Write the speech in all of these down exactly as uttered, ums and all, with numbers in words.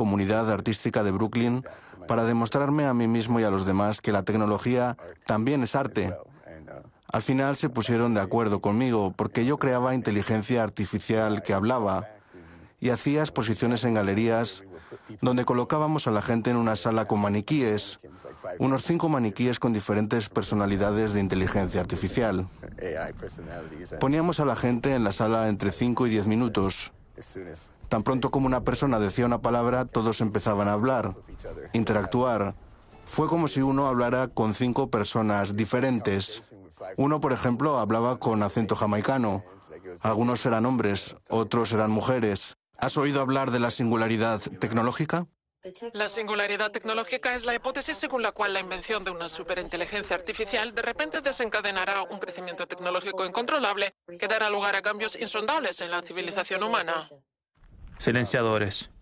comunidad artística de Brooklyn para demostrarme a mí mismo y a los demás que la tecnología también es arte. Al final se pusieron de acuerdo conmigo porque yo creaba inteligencia artificial que hablaba y hacía exposiciones en galerías donde colocábamos a la gente en una sala con maniquíes, unos cinco maniquíes con diferentes personalidades de inteligencia artificial. Poníamos a la gente en la sala entre cinco y diez minutos. Tan pronto como una persona decía una palabra, todos empezaban a hablar, interactuar. Fue como si uno hablara con cinco personas diferentes. Uno, por ejemplo, hablaba con acento jamaicano. Algunos eran hombres, otros eran mujeres. ¿Has oído hablar de la singularidad tecnológica? La singularidad tecnológica es la hipótesis según la cual la invención de una superinteligencia artificial de repente desencadenará un crecimiento tecnológico incontrolable que dará lugar a cambios insondables en la civilización humana. Silenciadores.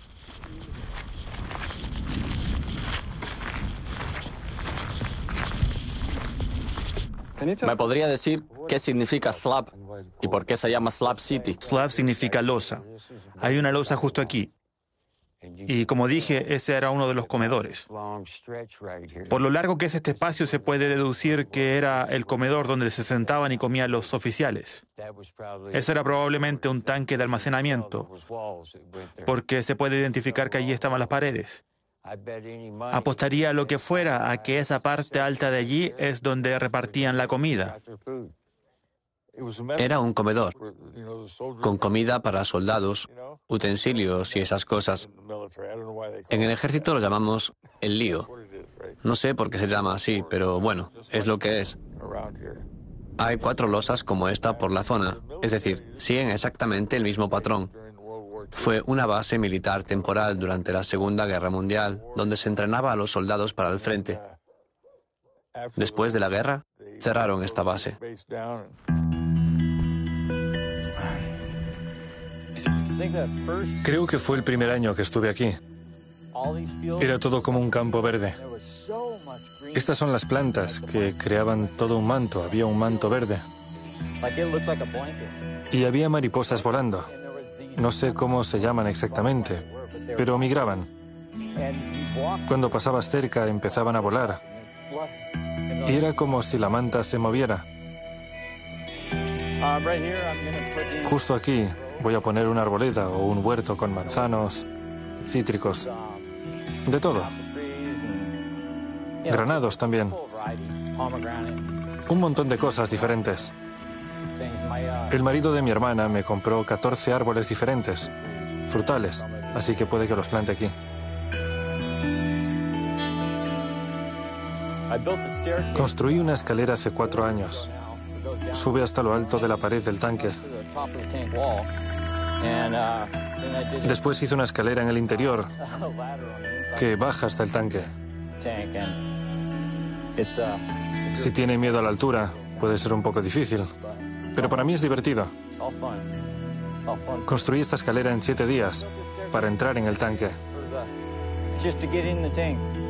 ¿Me podría decir qué significa slab y por qué se llama Slab City? Slab significa losa. Hay una losa justo aquí. Y como dije, ese era uno de los comedores. Por lo largo que es este espacio, se puede deducir que era el comedor donde se sentaban y comían los oficiales. Eso era probablemente un tanque de almacenamiento, porque se puede identificar que allí estaban las paredes. Apostaría lo que fuera a que esa parte alta de allí es donde repartían la comida. Era un comedor, con comida para soldados, utensilios y esas cosas. En el ejército lo llamamos el lío. No sé por qué se llama así, pero bueno, es lo que es. Hay cuatro losas como esta por la zona, es decir, siguen exactamente el mismo patrón. Fue una base militar temporal durante la Segunda Guerra Mundial, donde se entrenaba a los soldados para el frente. Después de la guerra, cerraron esta base. Creo que fue el primer año que estuve aquí. Era todo como un campo verde. Estas son las plantas que creaban todo un manto, había un manto verde. Y había mariposas volando. No sé cómo se llaman exactamente, pero migraban. Cuando pasabas cerca empezaban a volar. Y era como si la manta se moviera. Justo aquí voy a poner una arboleda o un huerto con manzanos, cítricos, de todo. Granados también. Un montón de cosas diferentes. El marido de mi hermana me compró catorce árboles diferentes, frutales, así que puede que los plante aquí. Construí una escalera hace cuatro años. Sube hasta lo alto de la pared del tanque. Después hice una escalera en el interior que baja hasta el tanque. Si tiene miedo a la altura, puede ser un poco difícil. Pero para mí es divertido. Construí esta escalera en siete días para entrar en el tanque.